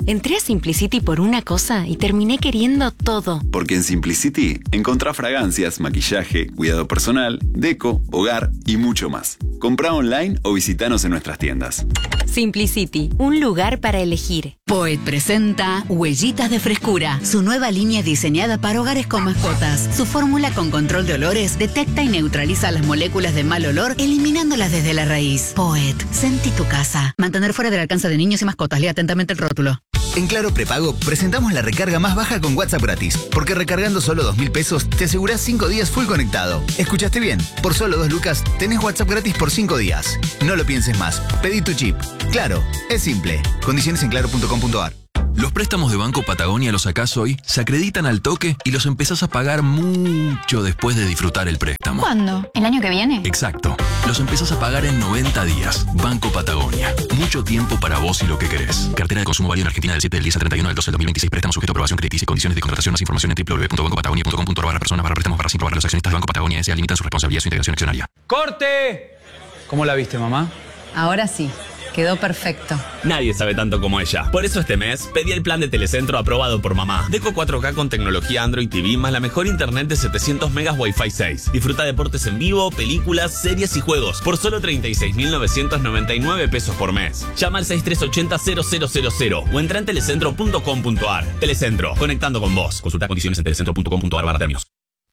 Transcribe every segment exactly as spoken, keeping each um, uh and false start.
Entré a Simplicity por una cosa y terminé queriendo todo. Porque en Simplicity encontrás fragancias, maquillaje, cuidado personal, deco, hogar y mucho más. Comprá online o visitanos en nuestras tiendas. Simplicity, un lugar para elegir. Poet presenta Huellitas de Frescura, su nueva línea diseñada para hogares con mascotas. Su fórmula con control de olores detecta y neutraliza las moléculas de mal olor, eliminándolas desde la raíz. Poet, sentí tu casa. Mantener fuera del alcance de niños y mascotas. Lea atentamente el rótulo. En Claro Prepago presentamos la recarga más baja con WhatsApp gratis, porque recargando solo dos mil pesos te asegurás cinco días full conectado. ¿Escuchaste bien? Por solo dos lucas tenés WhatsApp gratis por cinco días. No lo pienses más. Pedí tu chip. Claro, es simple. Condiciones en claro punto com punto a r. Los préstamos de Banco Patagonia los sacás hoy, se acreditan al toque y los empezás a pagar mucho después de disfrutar el préstamo. ¿Cuándo? ¿El año que viene? Exacto. Los empezás a pagar en noventa días. Banco Patagonia. Mucho tiempo para vos y lo que querés. Cartera de consumo válida en Argentina del siete del diez al treinta y uno del doce del dos mil veintiséis. Préstamo sujeto a aprobación crediticia y condiciones de contratación. Más información en w w w punto banco patagonia punto com punto a r barra personas barra préstamos barra sin probar. Los accionistas de Banco Patagonia S A limitan su responsabilidad y su integración accionaria. ¡Corte! ¿Cómo la viste, mamá? Ahora sí. Quedó perfecto. Nadie sabe tanto como ella. Por eso este mes pedí el plan de Telecentro aprobado por mamá. Deco cuatro K con tecnología Android T V más la mejor internet de setecientos megas Wi-Fi seis. Disfruta deportes en vivo, películas, series y juegos por solo treinta y seis mil novecientos noventa y nueve pesos por mes. Llama al seis tres ocho cero cero cero cero cero o entra en telecentro punto com punto a r. Telecentro, conectando con vos. Consulta condiciones en telecentro punto com punto a r barra términos.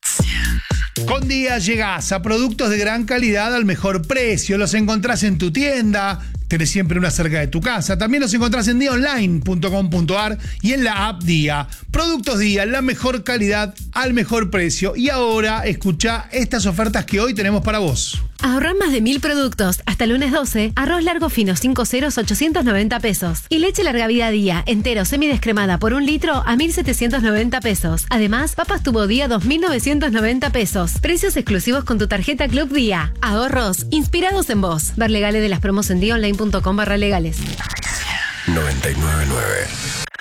Con Día llegás a productos de gran calidad al mejor precio. Los encontrás en tu tienda, tenés siempre una cerca de tu casa. También los encontrás en día online punto com punto a r y en la app Día. Productos Día, la mejor calidad al mejor precio. Y ahora escuchá estas ofertas que hoy tenemos para vos. Ahorrar más de mil productos. Hasta el lunes doce, arroz largo fino cinco ceros, ochocientos noventa pesos. Y leche larga vida Día, entero semidescremada por un litro a mil setecientos noventa pesos. Además, papas tubo Día dos mil novecientos noventa pesos. Precios exclusivos con tu tarjeta Club Día. Ahorros inspirados en vos. Ver legales de las promos en día online punto com barra legales. noventa y nueve punto nueve